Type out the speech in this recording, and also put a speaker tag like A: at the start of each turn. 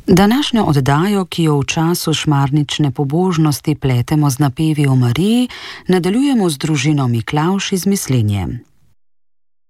A: Današnjo oddajo, ki jo v času šmarnične pobožnosti pletemo z napevi o Mariji, nadaljujemo z družino Miklavž iz Mislinje.